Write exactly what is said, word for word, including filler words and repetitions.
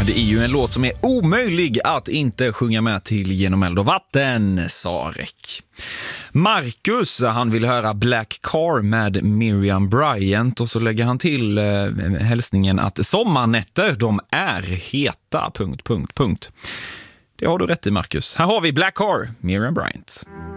Det är ju en låt som är omöjlig att inte sjunga med till Genom eld och vatten, sa Rek. Marcus, han vill höra Black Car med Miriam Bryant och så lägger han till eh, hälsningen att sommarnätter, de är heta, punkt, punkt, punkt. Det har du rätt i, Marcus. Här har vi Black Car, Miriam Bryant.